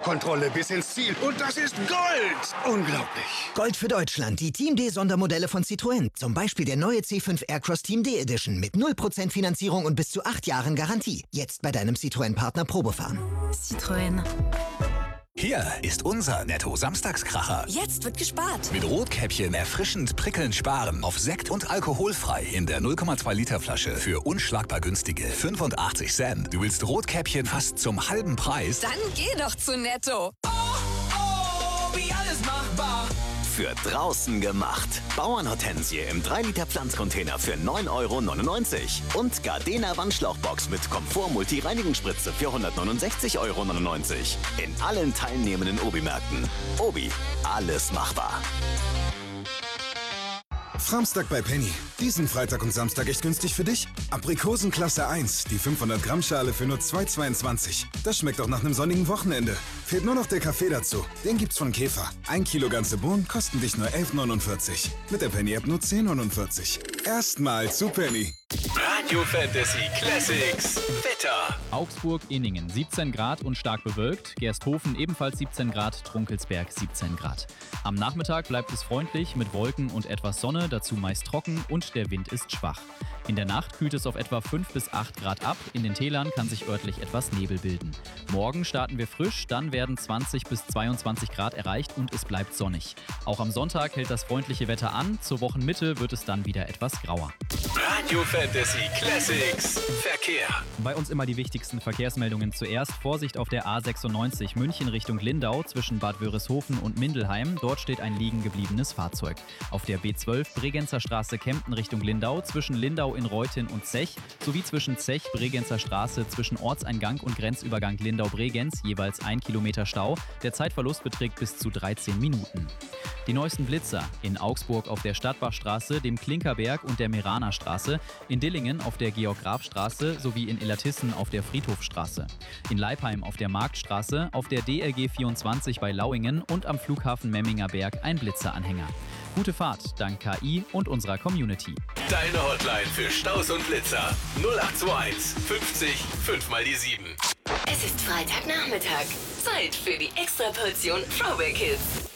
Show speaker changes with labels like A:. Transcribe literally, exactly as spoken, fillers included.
A: Fahrkontrolle bis ins Ziel. Und das ist Gold! Unglaublich.
B: Gold für Deutschland. Die Team D-Sondermodelle von Citroën. Zum Beispiel der neue C fünf Aircross Team D Edition mit null Prozent Finanzierung und bis zu acht Jahren Garantie. Jetzt bei deinem Citroën-Partner Probefahren.
C: Citroën.
D: Hier ist unser Netto-Samstagskracher.
C: Jetzt wird gespart.
D: Mit Rotkäppchen erfrischend prickelnd sparen. Auf Sekt und alkoholfrei in der null Komma zwei Liter Flasche für unschlagbar günstige fünfundachtzig Cent. Du willst Rotkäppchen fast zum halben Preis?
C: Dann geh doch zu Netto.
E: Oh, oh, wie alles machbar.
F: Für draußen gemacht. Bauernhortensie im drei Liter Pflanzcontainer für neun Euro neunundneunzig. Und Gardena Wandschlauchbox mit Komfort Multi-Reinigungsspritze für hundertneunundsechzig Euro neunundneunzig. In allen teilnehmenden Obi-Märkten. Obi, alles machbar.
G: Framstag bei Penny. Diesen Freitag und Samstag echt günstig für dich? Aprikosen Klasse eins, die fünfhundert Gramm Schale für nur zwei Euro zweiundzwanzig. Das schmeckt auch nach einem sonnigen Wochenende. Fehlt nur noch der Kaffee dazu. Den gibt's von Käfer. Ein Kilo ganze Bohnen kosten dich nur elf neunundvierzig. Mit der Penny-App nur zehn neunundvierzig. Erstmal zu Penny.
H: Radio Fantasy Classics. Wetter.
I: Augsburg-Inningen siebzehn Grad und stark bewölkt. Gersthofen ebenfalls siebzehn Grad. Trunkelsberg siebzehn Grad. Am Nachmittag bleibt es freundlich mit Wolken und etwas Sonne, dazu meist trocken und der Wind ist schwach. In der Nacht kühlt es auf etwa fünf bis acht Grad ab. In den Tälern kann sich örtlich etwas Nebel bilden. Morgen starten wir frisch, dann werden zwanzig bis zweiundzwanzig Grad erreicht und es bleibt sonnig. Auch am Sonntag hält das freundliche Wetter an. Zur Wochenmitte wird es dann wieder etwas grauer.
H: Radio Fantasy Classics. Verkehr.
I: Bei uns immer die wichtigsten Verkehrsmeldungen zuerst. Vorsicht auf der A sechsundneunzig München Richtung Lindau zwischen Bad Wörishofen und Mindelheim. Dort steht ein liegen gebliebenes Fahrzeug. Auf der B zwölf Bregenzer Straße Kempten Richtung Lindau zwischen Lindau in Reutin und Zech sowie zwischen Zech Bregenzer Straße zwischen Ortseingang und Grenzübergang Lindau-Bregenz jeweils ein Kilometer Stau. Der Zeitverlust beträgt bis zu dreizehn Minuten. Die neuesten Blitzer in Augsburg auf der Stadtbachstraße, dem Klinkerberg und der Meraner Straße, in Dillingen auf der Georg-Graf-Straße sowie in Illertissen auf der Friedhofstraße, in Leipheim auf der Marktstraße, auf der D L G vierundzwanzig bei Lauingen und am Flughafen Memminger Berg ein Blitzeranhänger. Gute Fahrt dank K I und unserer Community.
H: Deine Hotline für Staus und Blitzer null acht zwei eins fünfzig fünf mal die sieben.
J: Es ist Freitagnachmittag. Zeit für die Extraportion Throwback Hits.